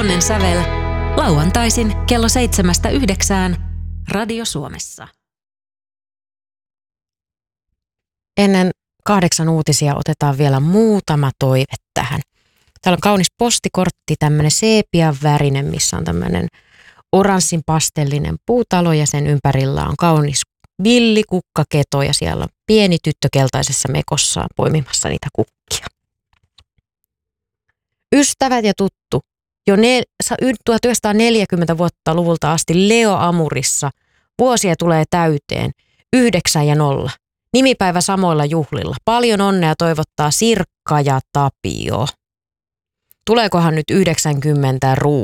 Onnensävel. Lauantaisin kello 7-9 Radio Suomessa. Ennen 8 uutisia otetaan vielä muutama toive tähän. Täällä on kaunis postikortti, tämmöinen seepian värinen, missä on tämmöinen oranssin pastellinen puutalo ja sen ympärillä on kaunis villikukkaketo ja siellä on pieni tyttö keltaisessa mekossa poimimassa niitä kukkia. Ystävät ja tuttu. Jo 1940 vuotta luvulta asti Leo Amurissa. Vuosia tulee täyteen. 9 ja 0. Nimipäivä samoilla juhlilla. Paljon onnea toivottaa Sirkka ja Tapio. Tuleekohan nyt 90 ruu?